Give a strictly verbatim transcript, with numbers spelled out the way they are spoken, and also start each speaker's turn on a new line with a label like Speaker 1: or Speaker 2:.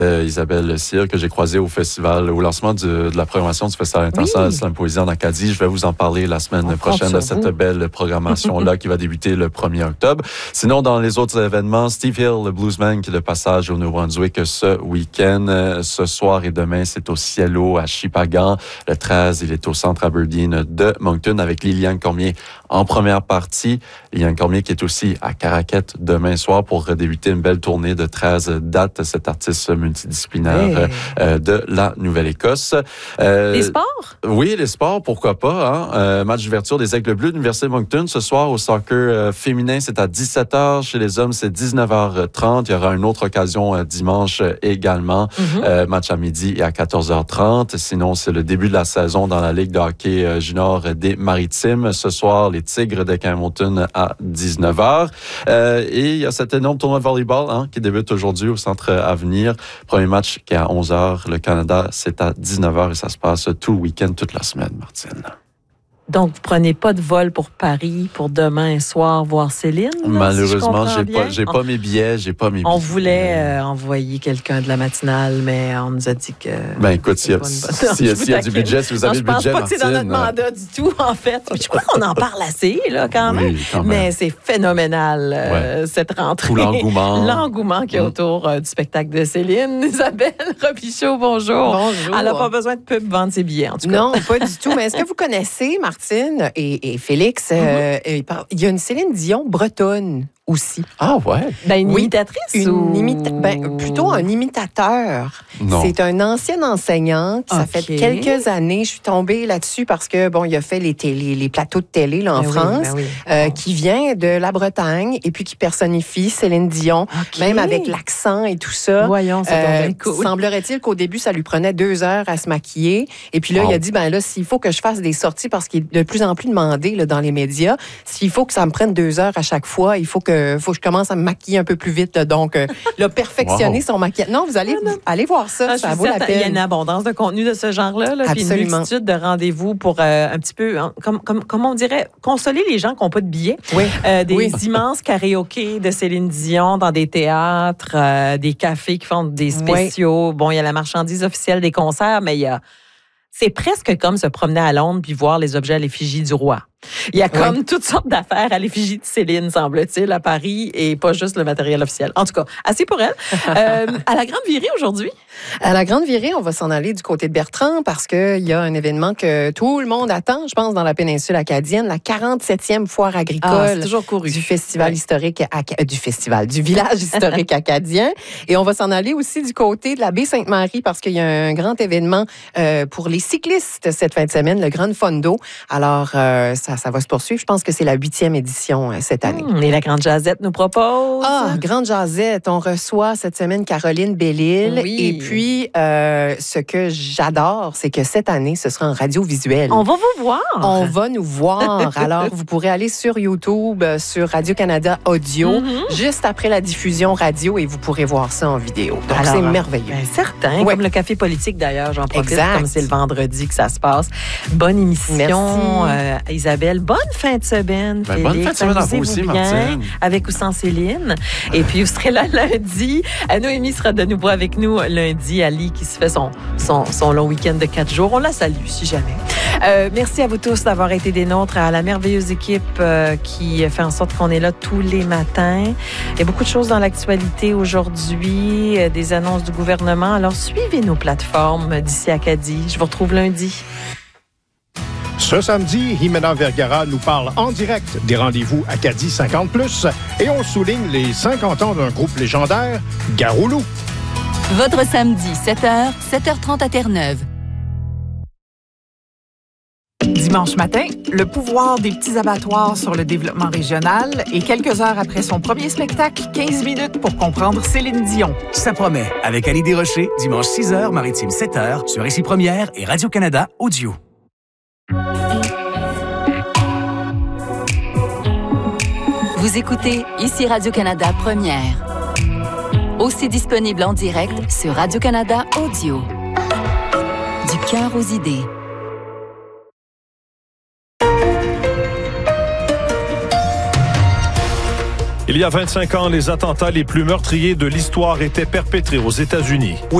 Speaker 1: Euh, Isabelle Cyr, que j'ai croisée au festival, au lancement du, de la programmation du Festival international oui. Slam Poésie en Acadie. Je vais vous en parler la semaine On prochaine de cette vous. belle programmation-là qui va débuter le premier octobre. Sinon, dans les autres événements, Steve Hill, le bluesman, qui est de passage au Nouveau-Brunswick ce week-end. Ce soir et demain, c'est au Cielo à Shippagan. Le treize, il est au Centre Aberdeen de Moncton avec Liliane Cormier en première partie. Liliane Cormier qui est aussi à Caraquette demain soir pour débuter une belle tournée de treize dates, cet artiste multidisciplinaire hey. euh, de la Nouvelle-Écosse.
Speaker 2: Euh, les sports?
Speaker 1: Oui, les sports, pourquoi pas. Hein? Euh, match d'ouverture des Aigles Bleus de l'Université de Moncton ce soir au soccer euh, féminin, c'est à dix-sept heures. Chez les hommes, c'est dix-neuf heures trente. Il y aura une autre occasion euh, dimanche euh, également. Mm-hmm. Euh, match à midi et à quatorze heures trente. Sinon, c'est le début de la saison dans la Ligue de hockey euh, junior des Maritimes. Ce soir, les Tigres de Campbellton à dix-neuf heures. Euh, et il y a cet énorme tournoi de volleyball hein, qui débute aujourd'hui au Centre Avenir. Premier match qui est à onze heures. Le Canada, c'est à dix-neuf heures et ça se passe tout le week-end, toute la semaine, Martine.
Speaker 2: Donc, vous prenez pas de vol pour Paris pour demain soir voir Céline? Là,
Speaker 1: Malheureusement,
Speaker 2: si
Speaker 1: j'ai pas, j'ai pas mes billets, j'ai pas mes billets.
Speaker 2: On voulait euh, envoyer quelqu'un de la matinale, mais on nous a dit que...
Speaker 1: Ben écoute, s'il y a, s'il y a, s'il y a du budget, si vous avez
Speaker 2: non,
Speaker 1: le budget,
Speaker 2: je pense pas
Speaker 1: Martine,
Speaker 2: que c'est dans notre mandat du tout, en fait. Je crois qu'on en parle assez, là, quand même.
Speaker 1: Oui, quand même.
Speaker 2: Mais c'est phénoménal, euh, ouais. cette rentrée.
Speaker 1: Tout l'engouement.
Speaker 2: L'engouement qu'il y a autour euh, du spectacle de Céline. Isabelle Robichaud, bonjour.
Speaker 3: Bonjour.
Speaker 2: Elle n'a pas besoin de pub vendre ses billets, en tout cas.
Speaker 3: Non, pas du tout. Mais est-ce que vous connaissez, Martine et Et Félix, euh, mm-hmm. il y a une Céline Dion bretonne aussi.
Speaker 1: Ah ouais?
Speaker 2: Ben, une
Speaker 3: oui,
Speaker 2: imitatrice
Speaker 3: une
Speaker 2: ou...
Speaker 3: imita- ben, plutôt un imitateur.
Speaker 1: Non.
Speaker 3: C'est un ancien enseignant qui, okay. ça fait quelques années, je suis tombée là-dessus parce que, bon, il a fait les, télé, les plateaux de télé là, en
Speaker 2: ben
Speaker 3: France,
Speaker 2: oui, ben oui.
Speaker 3: euh,
Speaker 2: oh.
Speaker 3: qui vient de la Bretagne et puis qui personnifie Céline Dion, okay. même avec l'accent et tout ça.
Speaker 2: Voyons, c'est euh, cool.
Speaker 3: Semblerait-il qu'au début, ça lui prenait deux heures à se maquiller. Et puis là, oh. il a dit, ben là, s'il faut que je fasse des sorties, parce qu'il est de plus en plus demandé là, dans les médias, s'il faut que ça me prenne deux heures à chaque fois, il faut que, faut que je commence à me maquiller un peu plus vite. Là, donc, euh, là, perfectionner wow. son maquillage. Non, vous allez, vous, allez voir ça, ah, ça vaut la peine.
Speaker 2: Il y a une abondance de contenu de ce genre-là, là, puis une multitude de rendez-vous pour euh, un petit peu, hein, comme, comme, comme on dirait, consoler les gens qui n'ont pas de billets.
Speaker 3: Oui.
Speaker 2: Euh, des
Speaker 3: oui.
Speaker 2: immenses karaokés de Céline Dion dans des théâtres, euh, des cafés qui font des spéciaux. Oui. Bon, il y a la marchandise officielle des concerts, mais il y a... C'est presque comme se promener à Londres puis voir les objets à l'effigie du roi. Il y a comme oui. toutes sortes d'affaires à l'effigie de Céline, semble-t-il, à Paris, et pas juste le matériel officiel. En tout cas, assez pour elle. Euh, à la Grande Virée aujourd'hui?
Speaker 3: À la Grande Virée, on va s'en aller du côté de Bertrand parce qu'il y a un événement que tout le monde attend, je pense, dans la péninsule acadienne, la quarante-septième foire agricole
Speaker 2: ah, c'est toujours couru.
Speaker 3: du festival ouais. historique, Aca- du festival, du village historique acadien. Et on va s'en aller aussi du côté de la baie Sainte-Marie parce qu'il y a un grand événement euh, pour les cyclistes cette fin de semaine, le Grand Fondo. Alors, euh, ça Ça, ça va se poursuivre. Je pense que c'est la huitième édition euh, cette année.
Speaker 2: Mmh, et la Grande Jazette nous propose...
Speaker 3: Ah, Grande Jazette. On reçoit cette semaine Caroline Bellil.
Speaker 2: Oui.
Speaker 3: Et puis, euh, ce que j'adore, c'est que cette année, ce sera en radiovisuel.
Speaker 2: On va vous voir.
Speaker 3: On va nous voir. Alors, vous pourrez aller sur YouTube, sur Radio-Canada Audio, mm-hmm. juste après la diffusion radio, et vous pourrez voir ça en vidéo. Donc, alors, c'est merveilleux.
Speaker 2: Ben, certain. Ouais. Comme le Café politique, d'ailleurs, j'en profite,
Speaker 3: exact.
Speaker 2: Comme c'est le vendredi que ça se passe. Bonne émission, euh, Isabelle. Bonne fin de semaine,
Speaker 1: ben,
Speaker 2: Félix.
Speaker 1: Bonne fin de semaine à vous aussi,
Speaker 2: bien,
Speaker 1: Martine.
Speaker 2: Avec ou sans Céline. Et puis, vous serez là lundi. Noémie sera de nouveau avec nous lundi. Ali qui se fait son, son, son long week-end de quatre jours. On la salue, si jamais. Euh, merci à vous tous d'avoir été des nôtres, à la merveilleuse équipe euh, qui fait en sorte qu'on est là tous les matins. Il y a beaucoup de choses dans l'actualité aujourd'hui, euh, des annonces du gouvernement. Alors, suivez nos plateformes d'ici Acadie. Je vous retrouve lundi.
Speaker 4: Ce samedi, Jimena Vergara nous parle en direct des rendez-vous Acadie cinquante plus et on souligne les cinquante ans d'un groupe légendaire, Garoulou.
Speaker 5: Votre samedi, sept heures, sept heures trente à Terre-Neuve.
Speaker 6: Dimanche matin, le pouvoir des petits abattoirs sur le développement régional et quelques heures après son premier spectacle, quinze minutes pour comprendre Céline Dion.
Speaker 7: Ça promet, avec Annie Desrochers, dimanche six heures, Maritime sept heures, sur Ici Première et Radio-Canada Audio.
Speaker 5: Vous écoutez Ici Radio-Canada Première. Aussi disponible en direct sur Radio-Canada Audio. Du cœur aux idées.
Speaker 8: Il y a vingt-cinq ans, les attentats les plus meurtriers de l'histoire étaient perpétrés aux États-Unis.